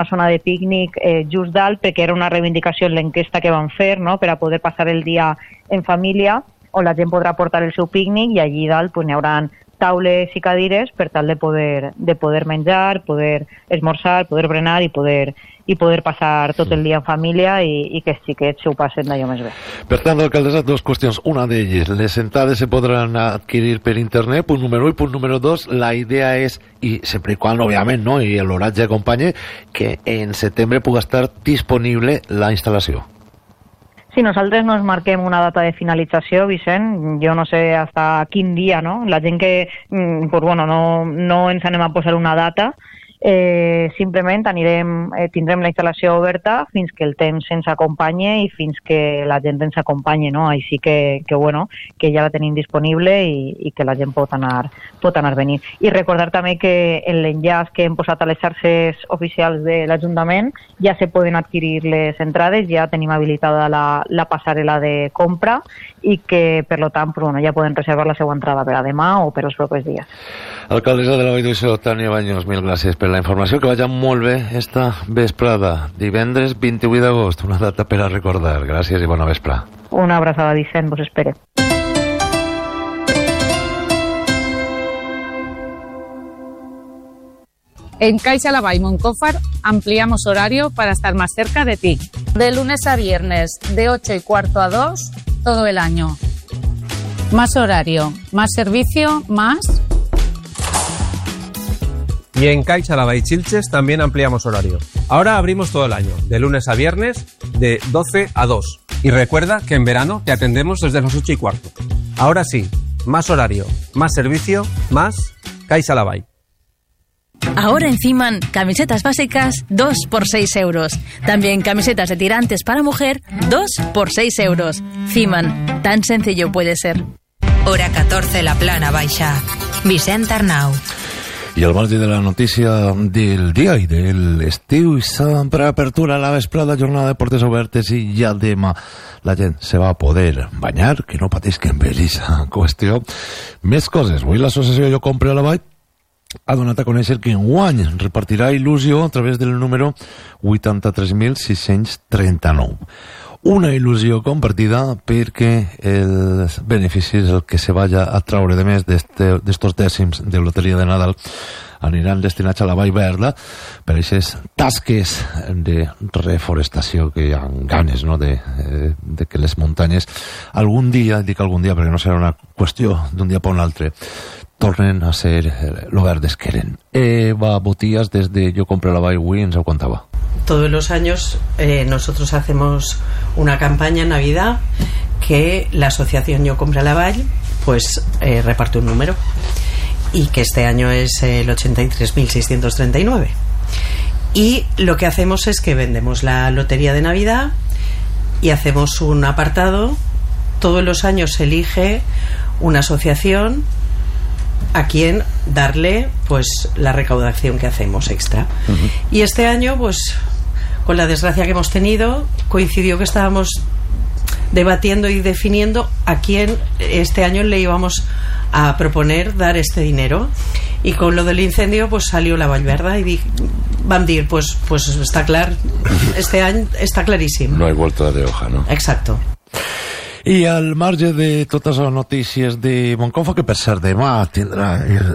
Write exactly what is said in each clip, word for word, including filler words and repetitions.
zona de pícnic eh, just dalt, perquè era una reivindicació en l'enquesta que van fer, no?, per a poder passar el dia en família, on la gent podrà portar el seu pícnic i allí dalt pues, n'hi haurà taules i cadires per tal de poder, de poder menjar, poder esmorzar, poder berenar i poder, i poder passar tot el dia en família i, i que els xiquets s'ho passen d'allò més bé. Per tant, alcaldessa, dues qüestions. Una d'elles, les entrades se podran adquirir per internet, punt número u, i punt número dos, la idea és, i sempre i quan, òbviament, no?, i l'horatge acompanye, que en setembre pugui estar disponible la instal·lació. Sí, nosaltres no ens marquem una data de finalització, Vicent, jo no sé hasta quin dia, no? La gent que, pues bueno, no, no ens anem a posar una data, eh, simplement anirem, eh, tindrem la instal·lació oberta fins que el temps ens acompanye i fins que la gent ens acompanye, no? Així que, que bueno, que ja la tenim disponible i, i que la gent pot anar, pot anar venint. I recordar també que en l'enllaç que hem posat a les xarxes oficials de l'Ajuntament ja se poden adquirir les entrades, ja tenim habilitada la, la passarel·la de compra i que, per tant, però, bueno, ja poden reservar la seva entrada per a demà o per als propers dies. Alcaldessa de la Vall d'Uixó, Tània Baños, mil gràcies per la informació, que vagi molt bé esta vesprada, divendres vint-i-vuit d'agost, una data per a recordar. Gràcies i bona vesprada. Una abraçada, Vicent, vos espere. En Caixa Laval Moncófar ampliamos horario para estar más cerca de ti. De lunes a viernes, de ocho y cuarto a dos, todo el año. Más horario, más servicio, más... Y en Caixa Laval Chilches también ampliamos horario. Ahora abrimos todo el año, de lunes a viernes, de doce a dos. Y recuerda que en verano te atendemos desde las ocho y cuarto. Ahora sí, más horario, más servicio, más Caixa Laval. Ahora en Fiman, camisetas básicas, dos por seis euros. También camisetas de tirantes para mujer, dos por seis euros. Fiman, tan sencillo puede ser. Hora catorce, la Plana Baixa. Vicent Arnau. I al marge de la notícia del dia i de l'estiu, sempre apertura a la vesprada, jornada de portes obertes i ja demà la gent se va poder banyar, que no patisquen per aquesta qüestió. Més coses. Avui l'associació Jo Compre a la Vall ha donat a conèixer que enguany repartirà il·lusió a través del número vuitanta-tres mil sis-cents trenta-nou. Una il·lusió compartida perquè els beneficis, el que se vaya a traure de més d'estos dècims de loteria de Nadal, aniran destinats a la Vall Verda per aquestes tasques de reforestació que hi ha ganes, no?, de, de que les muntanyes algun dia, dic algun dia perquè no serà una qüestió d'un dia per un altre, tornen a ser lo verdes que eren. Eva Botías, desde Yo Compro la Vall, avui ens ho contava. Todos los años eh, nosotros hacemos una campaña en Navidad que la asociación Yo Compro la Vall pues eh, reparte un número y que este año es el ochenta y tres mil seiscientos treinta y nueve. Y lo que hacemos es que vendemos la lotería de Navidad y hacemos un apartado. Todos los años se elige una asociación a quien darle pues la recaudación que hacemos extra. Uh-huh. Y este año, pues con la desgracia que hemos tenido, coincidió que estábamos debatiendo y definiendo a quién este año le íbamos a proponer dar este dinero. Y con lo del incendio pues salió la Vall Verda y di, van a decir, pues, pues está claro, este año está clarísimo. No hay vuelta de hoja, ¿no? Exacto. I al marge de totes les notícies de Moncofa, que per cert demà tindrà el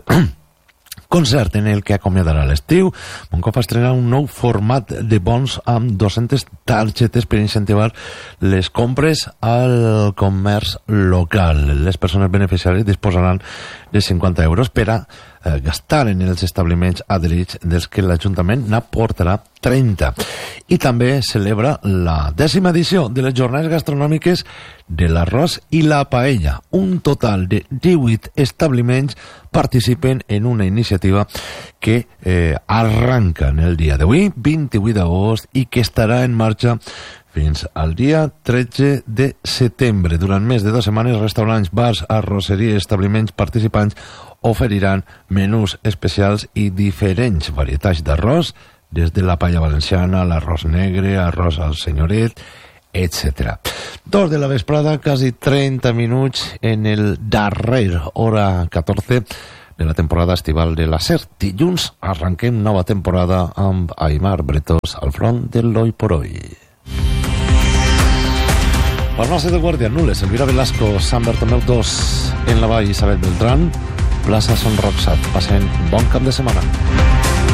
concert en el que acomiadarà l'estiu, Moncofa estrena un nou format de bons amb dues-centes targetes per incentivar les compres al comerç local. Les persones beneficiàries disposaran de cinquanta euros per a eh, gastar en els establiments adherits, dels que l'Ajuntament n'aportarà trenta. I també celebra la dècima edició de les jornades gastronòmiques de l'arròs i la paella. Un total de divuit establiments participen en una iniciativa que eh, arranca en el dia d'avui, vint-i-vuit d'agost, i que estarà en marxa fins al dia tretze de setembre. Durant més de dues setmanes, restaurants, bars, arrosseries i establiments participants oferiran menús especials i diferents varietats d'arròs, des de la paella valenciana, l'arròs negre, arròs al senyoret, etcètera. Dos de la vesprada, quasi trenta minuts en el darrer hora catorze. de la temporada estival de la SER. Dilluns arrenquem nova temporada amb Aimar Bretos al front del l'Oi por Hoy. Farmàcia de Guàrdia, Nules, Elvira Velasco, Sant Bartomeu dos, en la Vall, Isabel Beltrán, plaça Son Roxat. Passen bon cap de setmana.